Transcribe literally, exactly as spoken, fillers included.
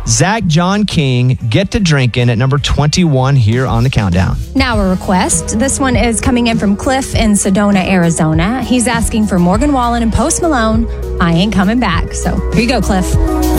Zach John King, Get to Drinking at number twenty-one here on the countdown. Now a request. This one is coming in from Cliff in Sedona, Arizona. He's asking for Morgan Wallen and Post Malone, I Ain't Coming Back. So here you go, Cliff.